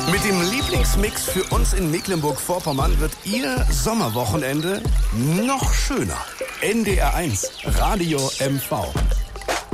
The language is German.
Mit dem Lieblingsmix für uns in Mecklenburg-Vorpommern wird Ihr Sommerwochenende noch schöner. NDR 1 Radio MV.